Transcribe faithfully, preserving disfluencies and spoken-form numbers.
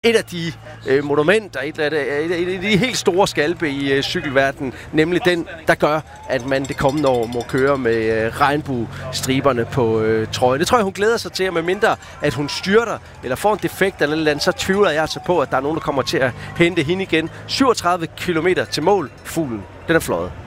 et af de øh, monumenter, et af, de, et af de helt store skalpe i øh, cykelverdenen, nemlig den, der gør, at man det kommende år må køre med øh, regnbuestriberne på øh, trøjen. Det tror jeg, hun glæder sig til, og med mindre, at hun styrter eller får en defekt eller noget andet, så tvivler jeg altså på, at der er nogen, der kommer til at hente hende igen. syvogtredive kilometer til mål. Fuglen, den er fløjet.